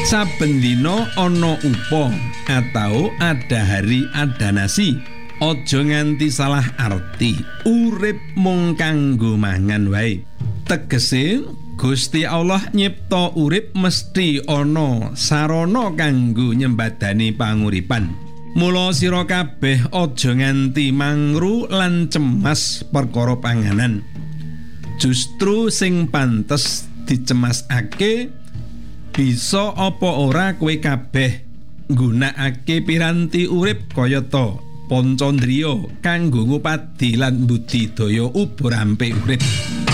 Saben dina ana upa atau ada hari ada nasi. Aja nganti salah arti. Urip mung kanggo mangan wae. Tegese Gusti Allah nyipta urip mesti ana sarana kanggo nyembadani panguripan. Mula sira kabeh aja nganti mangru lan cemas perkara panganan. Justru sing pantes dicemasake bisa apa ora kowe kabeh nggunakake piranti urip kayata pancandriya kanggo ngupadi lan budidaya ubur ampik urip.